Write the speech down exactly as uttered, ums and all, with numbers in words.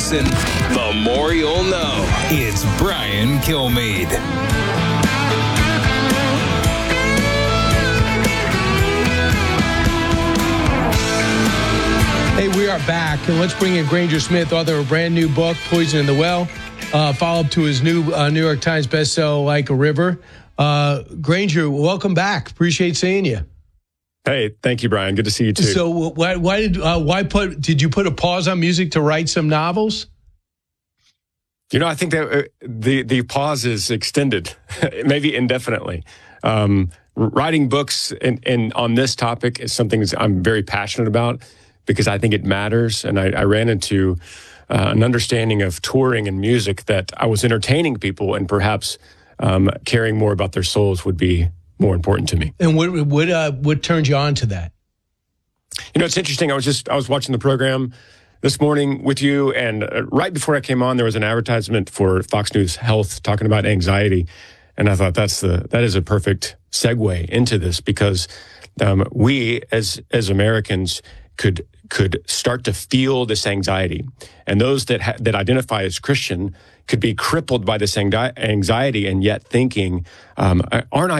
listen, the more you'll know. It's Brian Kilmeade. Hey, we are back, and let's bring in Granger Smith, author of a brand new book, Poison in the Well, uh, follow-up to his new uh, New York Times bestseller, Like a River. Uh, Granger, welcome back. Appreciate seeing you. Hey, thank you, Brian. Good to see you too. So, why, why did uh, why put did you put a pause on music to write some novels? You know, I think that uh, the the pause is extended, maybe indefinitely. Um, writing books and, and on this topic is something that I'm very passionate about because I think it matters. And I, I ran into uh, an understanding of touring and music that I was entertaining people, and perhaps um, caring more about their souls would be more important to me. And what what uh, what turned you on to that? You know, it's interesting. I was just I was watching the program this morning with you, and uh, right before I came on, there was an advertisement for Fox News Health talking about anxiety, and I thought that's the that is a perfect segue into this because um, we as as Americans could could start to feel this anxiety, and those that ha- that identify as Christian could be crippled by this anxiety and yet thinking, um, aren't I